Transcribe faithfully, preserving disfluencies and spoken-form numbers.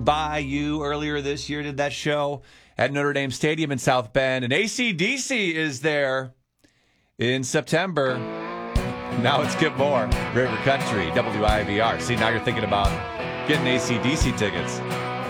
by you earlier this year, did that show at Notre Dame Stadium in South Bend. And A C D C is there in September. Now it's Skip Moore, River Country, W I V R. See, now you're thinking about getting A C D C tickets.